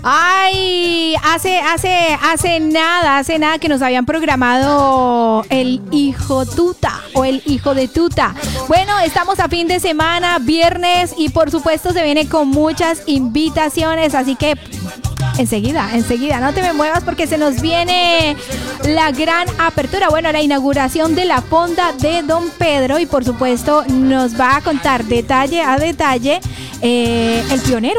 Ay, hace nada que nos habían programado el hijo tuta o el hijo de tuta. Bueno, estamos a fin de semana, viernes, y por supuesto se viene con muchas invitaciones, así que enseguida, no te me muevas porque se nos viene la gran apertura, bueno, la inauguración de la fonda de Don Pedro, y por supuesto nos va a contar detalle a detalle el pionero.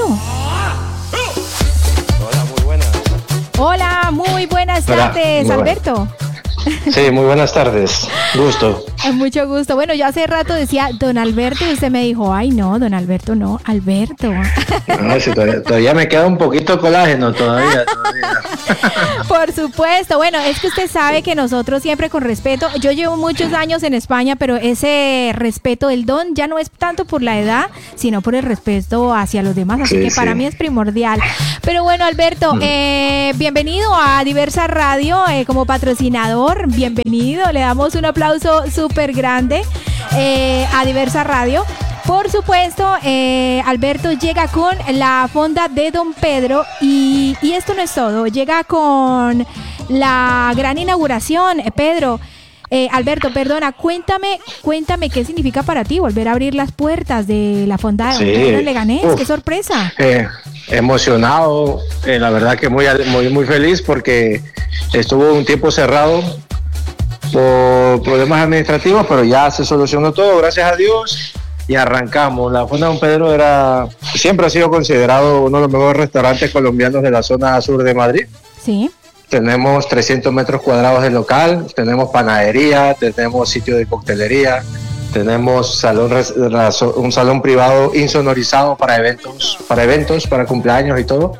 Hola, muy buenas tardes, Hola, Alberto. Sí, muy buenas tardes. Gusto. Mucho gusto. Bueno, yo hace rato decía don Alberto y usted me dijo, ay no, don Alberto no, Alberto. No, sí, todavía me queda un poquito colágeno todavía. Por supuesto. Bueno, es que usted sabe que nosotros siempre con respeto, yo llevo muchos años en España, pero ese respeto del don ya no es tanto por la edad, sino por el respeto hacia los demás, así que para mí es primordial. Pero bueno, Alberto, bienvenido a Diversa Radio como patrocinador, bienvenido, le damos un aplauso súper grande a Diversa Radio. Por supuesto, Alberto llega con la fonda de Don Pedro y esto no es todo, llega con la gran inauguración. Alberto, perdona, cuéntame qué significa para ti volver a abrir las puertas de la fonda de Don Pedro en Leganés. ¡Qué sorpresa! Emocionado, la verdad que muy feliz porque estuvo un tiempo cerrado por problemas administrativos, pero ya se solucionó todo, gracias a Dios, y arrancamos. La fonda de Don Pedro siempre ha sido considerado uno de los mejores restaurantes colombianos de la zona sur de Madrid. Sí. Tenemos 300 metros cuadrados de local, tenemos panadería, tenemos sitio de coctelería, tenemos un salón privado insonorizado para eventos, para cumpleaños y todo.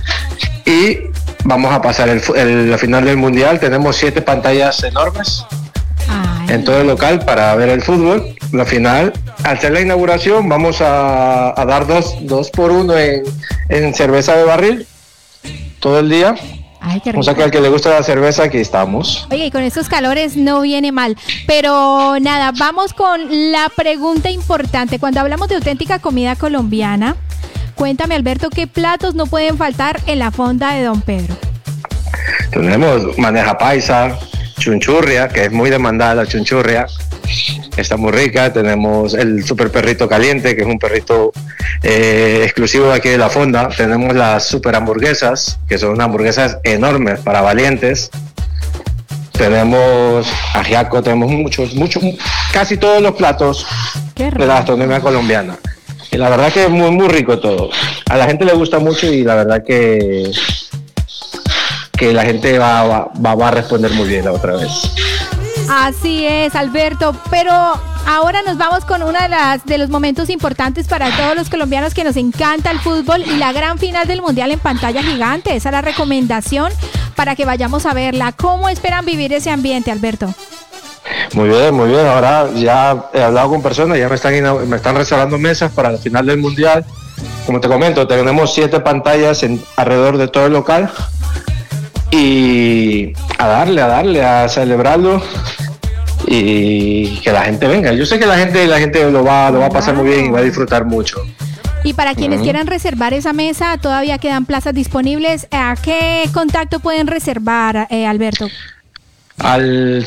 Y vamos a pasar la final del Mundial. Tenemos 7 pantallas enormes en todo el local para ver el fútbol. La final, al ser la inauguración, vamos a dar 2 por 1 en cerveza de barril todo el día. Ay, qué rico. O sea que al que le gusta la cerveza, aquí estamos. Oye, y con estos calores no viene mal. Pero nada, vamos con la pregunta importante. Cuando hablamos de auténtica comida colombiana, cuéntame, Alberto, ¿qué platos no pueden faltar en la fonda de Don Pedro? Tenemos bandeja paisa, chunchurria, que es muy demandada la chunchurria. Está muy rica. Tenemos el super perrito caliente, que es un perrito exclusivo de aquí de la fonda. Tenemos las super hamburguesas, que son unas hamburguesas enormes para valientes. Tenemos ajiaco, tenemos casi todos los platos de la gastronomía colombiana. Y la verdad que es muy rico todo. A la gente le gusta mucho y la verdad que la gente va a responder muy bien la otra vez. Así es, Alberto, pero ahora nos vamos con uno de los momentos importantes para todos los colombianos que nos encanta el fútbol y la gran final del Mundial en pantalla gigante. Esa es la recomendación para que vayamos a verla. ¿Cómo esperan vivir ese ambiente, Alberto? Muy bien. Ahora ya he hablado con personas, ya me están reservando mesas para la final del Mundial. Como te comento, tenemos 7 pantallas alrededor de todo el local. Y a darle, a celebrarlo y que la gente venga. Yo sé que la gente lo va a pasar muy bien y va a disfrutar mucho. Y para quienes quieran reservar esa mesa, todavía quedan plazas disponibles. ¿A qué contacto pueden reservar, Alberto? Al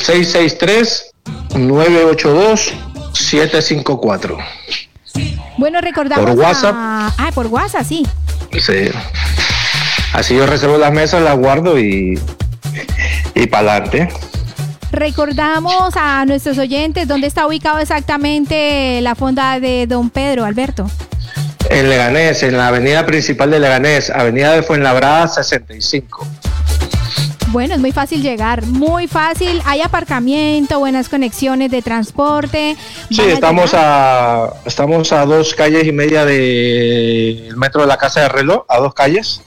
663-982-754. Bueno, recordamos por WhatsApp. Por WhatsApp, sí. Sí. Así yo reservo las mesas, las guardo y para adelante. Recordamos a nuestros oyentes dónde está ubicado exactamente la fonda de Don Pedro, Alberto. En Leganés, en la avenida principal de Leganés, avenida de Fuenlabrada 65. Bueno, es muy fácil llegar, muy fácil. Hay aparcamiento, buenas conexiones de transporte. Sí, estamos a 2 calles y media del metro de la Casa de Reloj, a 2 calles.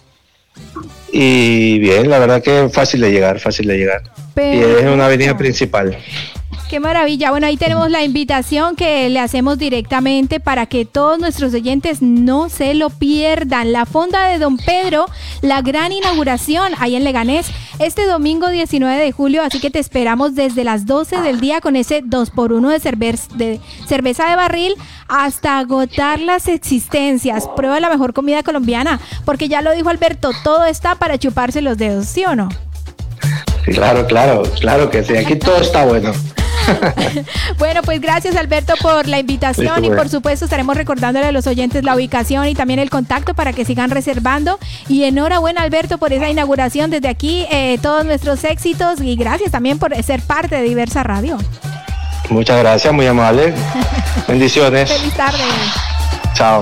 Y bien, la verdad que es fácil de llegar. Pero, y es una avenida principal. Qué maravilla. Bueno, ahí tenemos la invitación que le hacemos directamente para que todos nuestros oyentes no se lo pierdan. La fonda de Don Pedro, la gran inauguración ahí en Leganés, este domingo 19 de julio, así que te esperamos desde las 12 del día con ese 2x1 de cerveza de barril hasta agotar las existencias. Prueba la mejor comida colombiana, porque ya lo dijo Alberto, todo está para chuparse los dedos, ¿sí o no? Claro que sí, aquí todo está bueno. Bueno, pues gracias Alberto por la invitación y por supuesto estaremos recordándole a los oyentes la ubicación y también el contacto para que sigan reservando. Y enhorabuena Alberto por esa inauguración, desde aquí todos nuestros éxitos y gracias también por ser parte de Diversa Radio. Muchas gracias, muy amable. Bendiciones. Feliz tarde. Chao.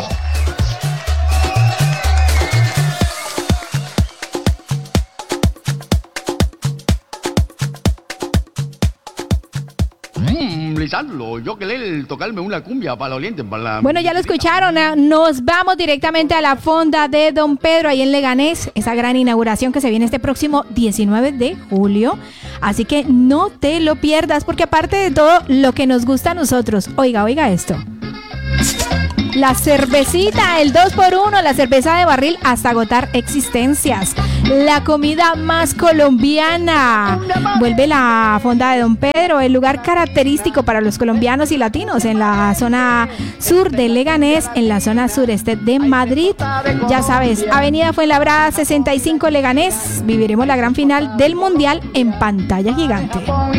Lisandro, yo quería tocarme una cumbia para los oriente. Bueno, ya lo escucharon, nos vamos directamente a la fonda de Don Pedro, ahí en Leganés, esa gran inauguración que se viene este próximo 19 de julio. Así que no te lo pierdas, porque aparte de todo lo que nos gusta a nosotros, oiga esto. La cervecita, el 2x1, la cerveza de barril hasta agotar existencias. La comida más colombiana. Vuelve la fonda de Don Pedro, el lugar característico para los colombianos y latinos en la zona sur de Leganés, en la zona sureste de Madrid. Ya sabes, Avenida Fuenlabrada 65 Leganés. Viviremos la gran final del Mundial en pantalla gigante.